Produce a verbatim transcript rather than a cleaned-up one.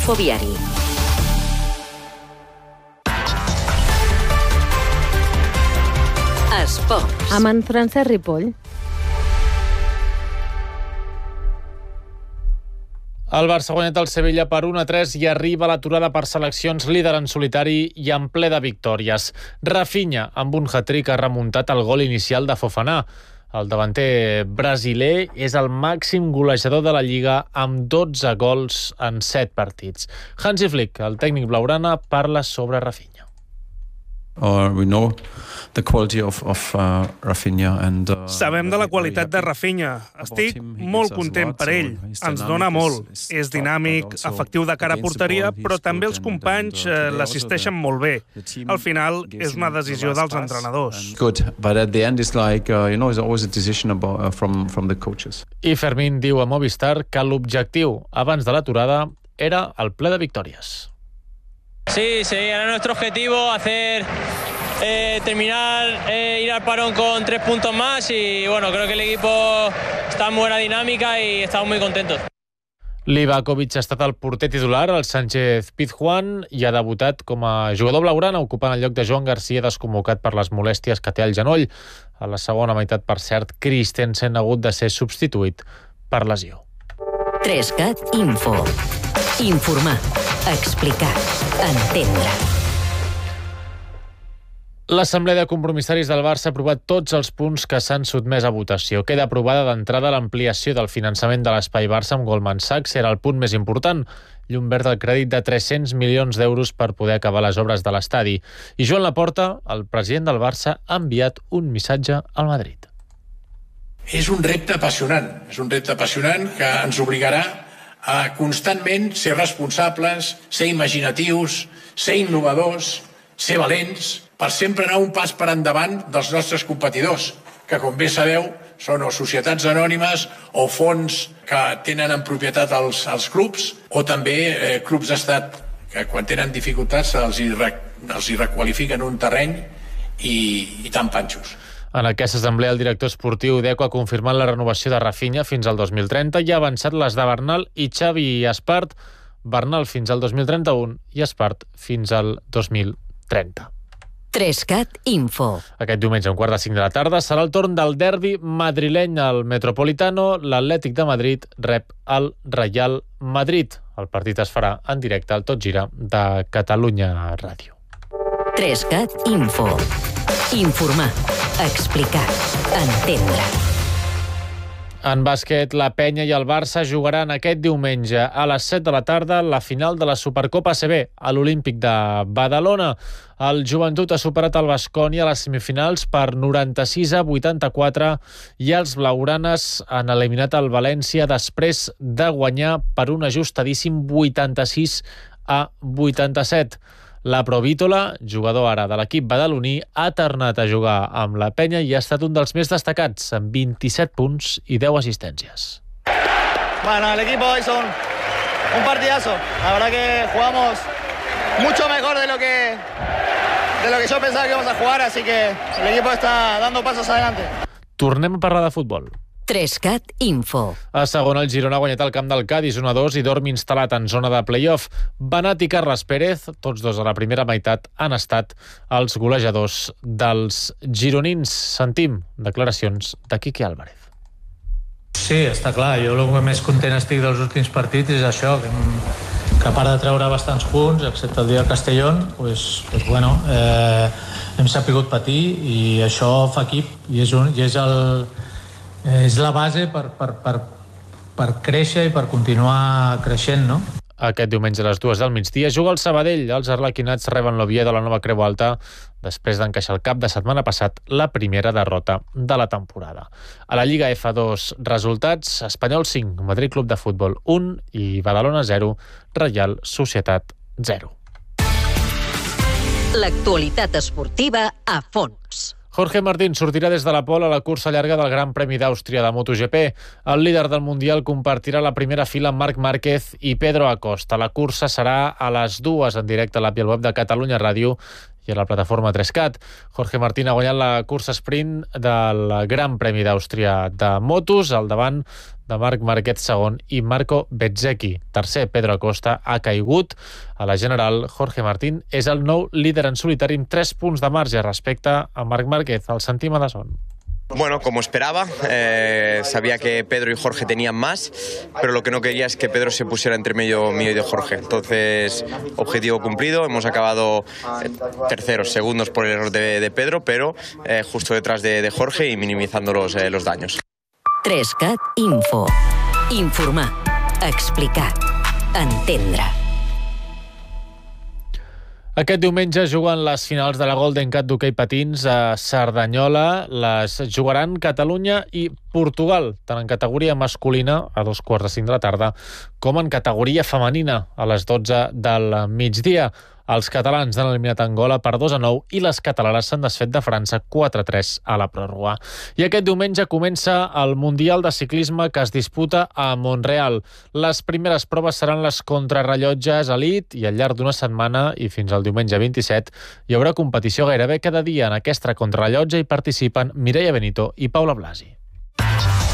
Infoviari. Esports. Amb en Francesc Ripoll. El Barça ha guanyat el Sevilla per un a tres i arriba a l'aturada per seleccions, líder en solitari i en ple de victòries. Rafinha, amb un hat-trick, ha remuntat el gol inicial de Fofana. El davanter brasiler és el màxim golejador de la Lliga amb dotze gols en set partits. Hansi Flick, el tècnic blaugrana, parla sobre Rafinha. Or we know the quality of, of uh, Rafinha and, uh, Sabem de la qualitat de Rafinha. Estic molt content per ell. Ens dona molt. És dinàmic, efectiu de cara a porteria, però també els companys eh, l'assisteixen molt bé. Al final, és una decisió dels entrenadors. Good, but at the end it's like, uh, you know, it's always a decision about, uh, from, from the coaches. I Fermín diu a Movistar que l'objectiu abans de l'aturada era el ple de victòries. Sí, sí, era nuestro objetivo hacer eh, terminar, eh, ir al parón con tres puntos más y bueno, creo que el equipo está en buena dinámica y estamos muy contentos. Livakovic ha estat el porter titular, el Sánchez Pizjuán, i ha debutat com a jugador blaugrana, ocupant el lloc de Joan Garcia, desconvocat per les molèsties que té al genoll. A la segona meitat, per cert, Christensen ha hagut de ser substituït per lesió. Trescat Info. Informar, explicar, entendre. L'Assemblea de Compromissaris del Barça ha aprovat tots els punts que s'han sotmès a votació. Queda aprovada d'entrada l'ampliació del finançament de l'Espai Barça amb Goldman Sachs. Era el punt més important. Llum verd al crèdit de tres-cents milions d'euros per poder acabar les obres de l'estadi. I Joan Laporta, el president del Barça, ha enviat un missatge al Madrid. És un repte apassionant. És un repte apassionant que ens obligarà a constantment ser responsables, ser imaginatius, ser innovadors, ser valents, per sempre anar un pas per endavant dels nostres competidors, que, com bé sabeu, són o societats anònimes o fons que tenen en propietat els, els clubs, o també eh, clubs d'estat que, quan tenen dificultats, els hi, els hi requalifiquen un terreny i, i tan panxos. En aquesta assemblea, el director esportiu d'Eco ha confirmat la renovació de Rafinha fins al dos mil trenta i ha avançat les de Bernal i Xavi i Espart. Bernal fins al dos mil trenta-u i Espart fins al dos mil trenta. Trescat Info. Aquest diumenge, a un quart de cinc de la tarda, serà el torn del derbi madrileny al Metropolitano. L'Atlètic de Madrid rep el Real Madrid. El partit es farà en directe al Tot Gira de Catalunya Ràdio. Trescat Info. Informar, explicar, entendre. En bàsquet, la Penya i el Barça jugaran aquest diumenge a les set de la tarda la final de la Supercopa A C B a l'Olímpic de Badalona. El Joventut ha superat el Baskonia a les semifinals per noranta-sis a vuitanta-quatre i els blaugranes han eliminat el València després de guanyar per un ajustadíssim vuitanta-sis a vuitanta-set. La Provítola, jugador ara de l'equip badaloní, ha tornat a jugar amb la Penya i ha estat un dels més destacats, amb vint-i-set punts i deu assistències. Bueno, el equipo hizo un, un partidazo. La verdad que jugamos mucho mejor de lo que de lo que yo pensaba que íbamos a jugar, así que el equipo está dando pasos adelante. Tornem a parlar de futbol. Trescat Info. A segona, el Girona ha guanyat el camp del Cádiz un a dos i dorm instal·lat en zona de play-off. Benat i Carles Pérez, tots dos a la primera meitat, han estat els golejadors dels gironins. Sentim declaracions de Quique Álvarez. Sí, està clar. Jo el que més content estic dels últims partits és això, que, que a part de treure bastants punts, excepte el dia del Castellón, pues, pues bueno, eh, hem sapigut patir i això fa equip i és, un, i és el... és la base per, per, per, per créixer i per continuar creixent, no? Aquest diumenge a les dues del migdia juga el Sabadell. Els arlequinats reben l'Oviedo a la Nova Creu Alta després d'encaixar el cap de setmana passat la primera derrota de la temporada. A la Lliga F dos, resultats: Espanyol cinc, Madrid Club de Futbol un i Badalona zero, Reial Societat zero. L'actualitat esportiva a fons. Jorge Martín sortirà des de la pole a la cursa llarga del Gran Premi d'Àustria de MotoGP. El líder del Mundial compartirà la primera fila amb Marc Márquez i Pedro Acosta. La cursa serà a les dues en directe a l'A P I al web de Catalunya Ràdio i a la plataforma tres cat. Jorge Martín ha guanyat la cursa sprint del Gran Premi d'Àustria de motos, al davant de Marc Márquez segon i Marco Bezzecchi tercer. Pedro Acosta ha caigut. A la general, Jorge Martín és el nou líder en solitari amb tres punts de marge respecte a Marc Márquez. El sentim a Dazón. Bueno, como esperaba, eh, sabía que Pedro y Jorge tenían más, pero lo que no quería es que Pedro se pusiera entre medio mío y de Jorge. Entonces, objetivo cumplido, hemos acabado eh, terceros, segundos por el error de, de Pedro, pero eh, justo detrás de, de Jorge y minimizando los, eh, los daños. tres cat Info. Informar, explicar, entendre. Aquest diumenge juguen les finals de la Golden Cat d'hoquei patins a Cerdanyola. Les jugaran Catalunya i Portugal, tant en categoria masculina, a dos quarts de cinc de la tarda, com en categoria femenina, a les dotze del migdia. Els catalans han eliminat Angola per dos a nou i les catalanes s'han desfet de França quatre a tres a la pròrroga. I aquest diumenge comença el Mundial de Ciclisme que es disputa a Montreal. Les primeres proves seran les contrarrellotges elit i al llarg d'una setmana i fins al diumenge vint-i-set hi haurà competició gairebé cada dia. En aquesta contrarellotge hi participen Mireia Benito i Paula Blasi.